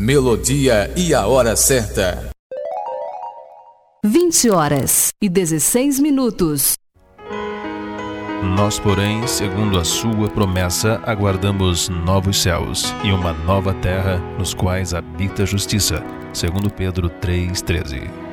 melodia e a hora certa. 20h16. Nós, porém, segundo a sua promessa, aguardamos novos céus e uma nova terra, nos quais habita a justiça. Segundo Pedro 3,13.